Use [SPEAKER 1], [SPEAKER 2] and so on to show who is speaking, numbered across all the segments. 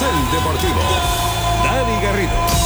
[SPEAKER 1] Carrusel Deportivo. Dani Garrido.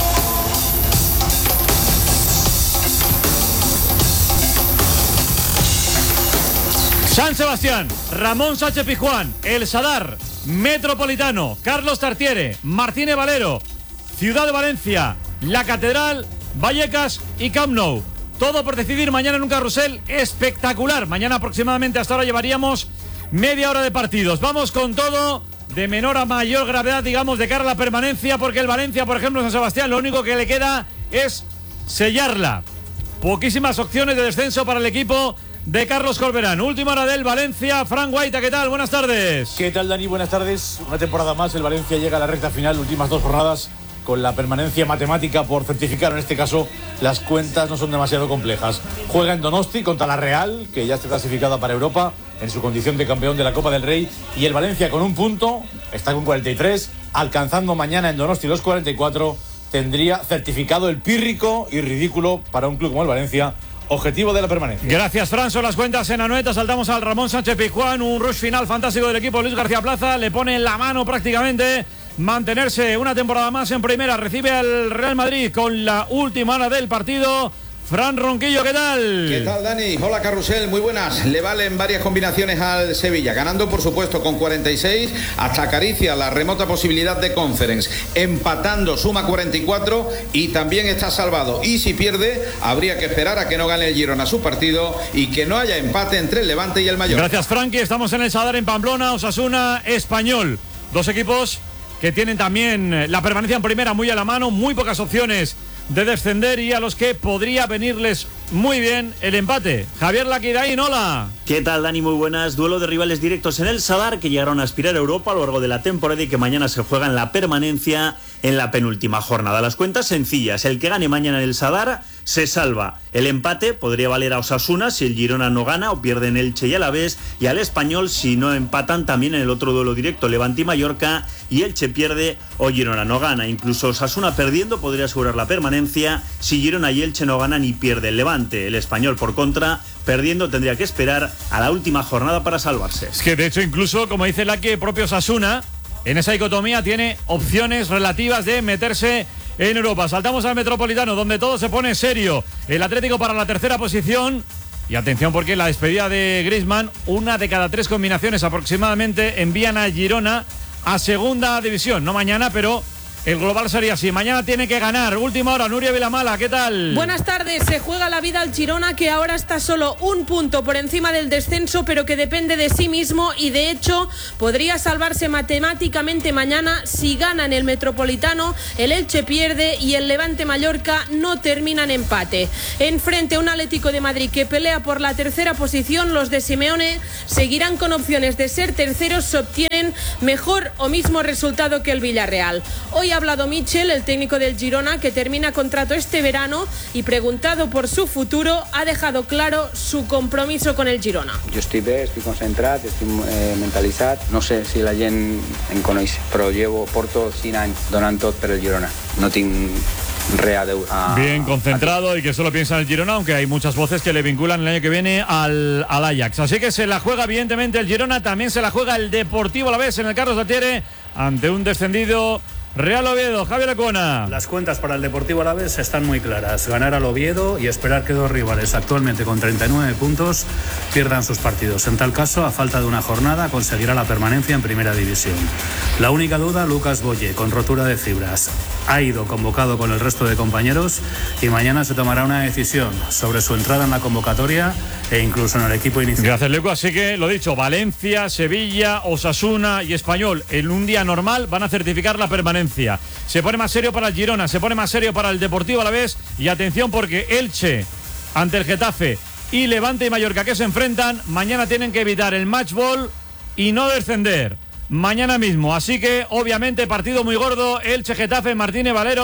[SPEAKER 2] San Sebastián, Ramón Sánchez Pizjuán, El Sadar, Metropolitano, Carlos Tartiere, Martínez Valero, Ciudad de Valencia, La Catedral, Vallecas y Camp Nou. Todo por decidir mañana en un carrusel espectacular. Mañana aproximadamente hasta ahora llevaríamos media hora de partidos. Vamos con todo de menor a mayor gravedad, digamos, de cara a la permanencia, porque el Valencia, por ejemplo, San Sebastián, lo único que le queda es sellarla. Poquísimas opciones de descenso para el equipo de Carlos Corberán. Última hora del Valencia. Fran Guaita, ¿qué tal? Buenas tardes.
[SPEAKER 3] ¿Qué tal, Dani? Buenas tardes. Una temporada más, el Valencia llega a la recta final, últimas 2 jornadas, con la permanencia matemática por certificar. En este caso, las cuentas no son demasiado complejas. Juega en Donosti contra la Real, que ya está clasificada para Europa en su condición de campeón de la Copa del Rey, y el Valencia con un punto, está con 43, alcanzando mañana en Donosti los 44, tendría certificado el pírrico y ridículo para un club como el Valencia, objetivo de la permanencia.
[SPEAKER 2] Gracias, Fran. Son las cuentas en Anoeta. Saltamos al Ramón Sánchez Pizjuán. Un rush final fantástico del equipo. Luis García Plaza le pone en la mano prácticamente mantenerse una temporada más en primera. Recibe al Real Madrid con la última hora del partido. Fran Ronquillo, ¿qué tal?
[SPEAKER 4] ¿Qué tal, Dani? Hola, Carrusel, muy buenas. Le valen varias combinaciones al Sevilla, ganando por supuesto con 46, hasta acaricia la remota posibilidad de Conference, empatando suma 44 y también está salvado. Y si pierde, habría que esperar a que no gane el Girona su partido y que no haya empate entre el Levante y el Mallorca.
[SPEAKER 2] Gracias, Frankie. Estamos en el Sadar en Pamplona, Osasuna, Español. Dos equipos que tienen también la permanencia en primera muy a la mano, muy pocas opciones de descender y a los que podría venirles muy bien el empate. Javier Laquidaín, hola.
[SPEAKER 5] ¿Qué tal, Dani? Muy buenas. Duelo de rivales directos en el Sadar, que llegaron a aspirar a Europa a lo largo de la temporada y que mañana se juegan la permanencia en la penúltima jornada. Las cuentas sencillas: el que gane mañana en el Sadar se salva. El empate podría valer a Osasuna si el Girona no gana o pierden Elche y Alavés, y al Español si no empatan también en el otro duelo directo, Levante y Mallorca, y Elche pierde o Girona no gana. Incluso Osasuna perdiendo podría asegurar la permanencia si Girona y Elche no ganan y pierde el Levante. El Español, por contra, perdiendo tendría que esperar a la última jornada para salvarse.
[SPEAKER 2] Es que de hecho, incluso, como dice Laqui, propio Osasuna en esa dicotomía tiene opciones relativas de meterse en Europa. Saltamos al Metropolitano, donde todo se pone serio. El Atlético para la tercera posición. Y atención, porque la despedida de Griezmann, una de cada 3 combinaciones aproximadamente envían a Girona a segunda división. No mañana, pero el global sería así. Mañana tiene que ganar. Última hora, Nuria Vilamala, ¿qué tal?
[SPEAKER 6] Buenas tardes. Se juega la vida al Girona, que ahora está solo un punto por encima del descenso, pero que depende de sí mismo y de hecho podría salvarse matemáticamente mañana si ganan el Metropolitano, el Elche pierde y el Levante Mallorca no terminan empate. Enfrente a un Atlético de Madrid que pelea por la tercera posición, los de Simeone seguirán con opciones de ser terceros si obtienen mejor o mismo resultado que el Villarreal. Hoy ha hablado Michel, el técnico del Girona, que termina contrato este verano, y preguntado por su futuro ha dejado claro su compromiso con el Girona.
[SPEAKER 7] Jo estic bé, estic concentrat, estic mentalitzat. No sé si la gent em coneix, però porto 5 anys donant tot per el Girona. No tinc
[SPEAKER 2] bien concentrado y que solo piensa en el Girona, aunque hay muchas voces que le vinculan el año que viene al Ajax. Así que se la juega evidentemente el Girona, también se la juega el Deportivo Alavés en el Carlos Tartiere ante un descendido Real Oviedo. Javier Acuona.
[SPEAKER 8] Las cuentas para el Deportivo Alavés están muy claras: ganar al Oviedo y esperar que 2 rivales actualmente con 39 puntos pierdan sus partidos. En tal caso, a falta de una jornada, conseguirá la permanencia en primera división. La única duda, Lucas Boye, con rotura de fibras. Ha ido convocado con el resto de compañeros y mañana se tomará una decisión sobre su entrada en la convocatoria e incluso en el equipo inicial.
[SPEAKER 2] Gracias, Leco. Así que lo dicho, Valencia, Sevilla, Osasuna y Español en un día normal van a certificar la permanencia. Se pone más serio para el Girona, se pone más serio para el Deportivo Alavés, y atención porque Elche ante el Getafe y Levante y Mallorca, que se enfrentan, mañana tienen que evitar el match ball y no descender mañana mismo. Así que obviamente partido muy gordo, Elche Getafe, Martínez Valero,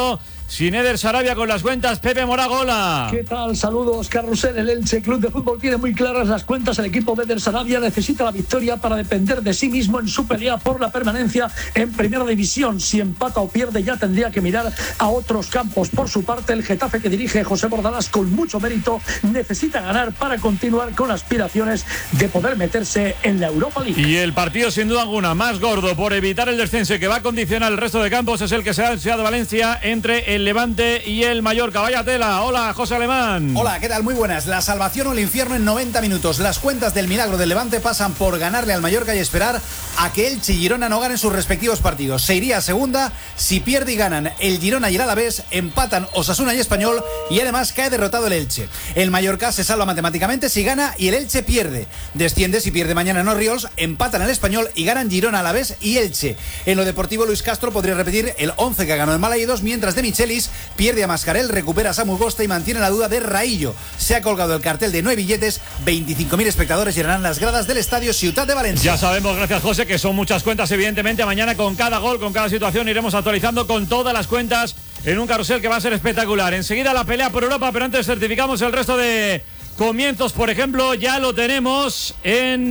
[SPEAKER 2] Sineder Sarabia con las cuentas. Pepe Morago, hola.
[SPEAKER 9] ¿Qué tal? Saludos, Carrusel. El Elche Club de Fútbol tiene muy claras las cuentas. El equipo de Eder Sarabia necesita la victoria para depender de sí mismo en su pelea por la permanencia en Primera División. Si empata o pierde, ya tendría que mirar a otros campos. Por su parte, el Getafe, que dirige José Bordalás con mucho mérito, necesita ganar para continuar con aspiraciones de poder meterse en la Europa League.
[SPEAKER 2] Y el partido, sin duda alguna, más gordo por evitar el descenso y que va a condicionar el resto de campos es el que se ha Ciudad de Valencia entre el Levante y el Mallorca. Vaya tela. Hola, José Alemán.
[SPEAKER 10] Hola, ¿qué tal? Muy buenas. La salvación o el infierno en 90 minutos. Las cuentas del milagro del Levante pasan por ganarle al Mallorca y esperar a que Elche y Girona no ganen sus respectivos partidos. Se iría a segunda. Si pierde y ganan el Girona y el Alavés, empatan Osasuna y Español y además cae derrotado el Elche. El Mallorca se salva matemáticamente si gana y el Elche pierde. Desciende si pierde mañana en Orriols, empatan el Español y ganan Girona, Alavés y Elche. En lo deportivo, Luis Castro podría repetir el 11 que ganó en Malaídos, mientras de Michelis pierde a Mascarell, recupera a Samu Gosta y mantiene la duda de Raillo. Se ha colgado el cartel de 9 billetes, 25.000 espectadores llenarán las gradas del estadio Ciutat de Valencia.
[SPEAKER 2] Ya sabemos, gracias José, que son muchas cuentas, evidentemente. Mañana con cada gol, con cada situación iremos actualizando con todas las cuentas en un carrusel que va a ser espectacular. Enseguida la pelea por Europa, pero antes certificamos el resto de comienzos. Por ejemplo, ya lo tenemos en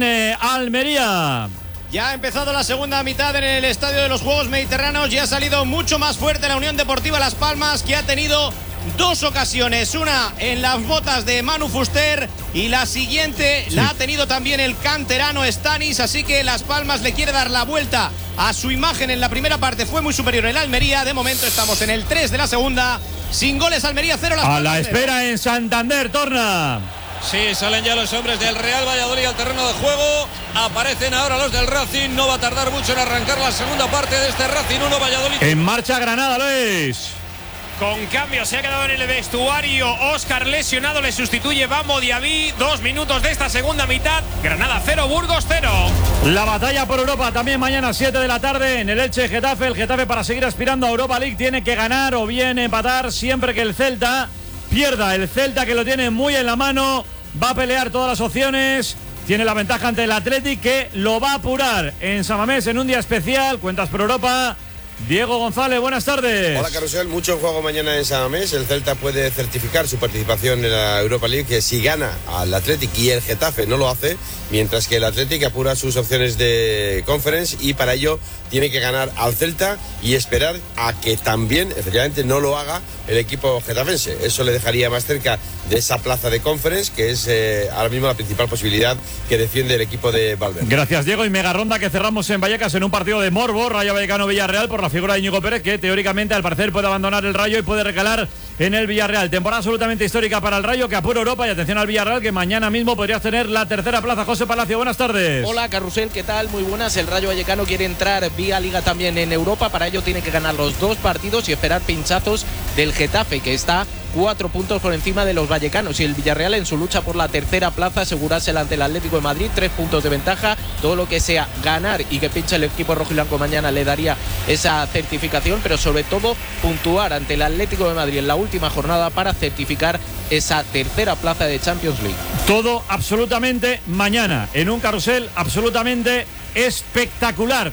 [SPEAKER 2] Almería.
[SPEAKER 11] Ya ha empezado la segunda mitad en el Estadio de los Juegos Mediterráneos y ha salido mucho más fuerte la Unión Deportiva Las Palmas, que ha tenido dos ocasiones, una en las botas de Manu Fuster y la siguiente la ha tenido también el canterano Stanis, así que Las Palmas le quiere dar la vuelta a su imagen. En la primera parte fue muy superior el Almería. De momento estamos en el 3 de la segunda, sin goles. Almería 0, Las Palmas.
[SPEAKER 2] A la espera en Santander, Torna.
[SPEAKER 1] Sí, salen ya los hombres del Real Valladolid al terreno de juego. Aparecen ahora los del Racing. No va a tardar mucho en arrancar la segunda parte de este Racing 1 Valladolid.
[SPEAKER 2] En marcha Granada, Luis.
[SPEAKER 12] Con cambio, se ha quedado en el vestuario Óscar lesionado, le sustituye Bambo Diaby. 2 minutos de esta segunda mitad. Granada 0, Burgos 0.
[SPEAKER 2] La batalla por Europa también mañana 7 de la tarde en el Elche Getafe. El Getafe, para seguir aspirando a Europa League, tiene que ganar o bien empatar siempre que el Celta pierda. El Celta, que lo tiene muy en la mano, va a pelear todas las opciones. Tiene la ventaja ante el Athletic, que lo va a apurar en San Mamés en un día especial. Cuentas por Europa. Diego González, buenas tardes.
[SPEAKER 13] Hola, Carrusel, mucho juego mañana en San Mamés. El Celta puede certificar su participación en la Europa League, que si gana al Athletic y el Getafe no lo hace, mientras que el Athletic apura sus opciones de Conference y para ello tiene que ganar al Celta y esperar a que también, efectivamente, no lo haga el equipo getafense. Eso le dejaría más cerca de esa plaza de Conference, que es ahora mismo la principal posibilidad que defiende el equipo de Valverde.
[SPEAKER 2] Gracias, Diego. Y mega ronda que cerramos en Vallecas en un partido de morbo. Rayo Vallecano-Villarreal, por la figura de Íñigo Pérez, que teóricamente al parecer puede abandonar el Rayo y puede recalar en el Villarreal. Temporada absolutamente histórica para el Rayo, que apura Europa, y atención al Villarreal, que mañana mismo podría tener la tercera plaza. José Palacio, buenas tardes.
[SPEAKER 14] Hola, Carrusel, ¿qué tal? Muy buenas. El Rayo Vallecano quiere entrar vía Liga también en Europa. Para ello tiene que ganar los 2 partidos y esperar pinchazos del Getafe, que está 4 puntos por encima de los vallecanos, y el Villarreal, en su lucha por la tercera plaza, asegurársela ante el Atlético de Madrid. 3 puntos de ventaja. Todo lo que sea ganar y que pinche el equipo rojiblanco mañana le daría esa certificación, pero sobre todo puntuar ante el Atlético de Madrid en la última jornada para certificar esa tercera plaza de Champions League.
[SPEAKER 2] Todo absolutamente mañana en un carrusel absolutamente espectacular.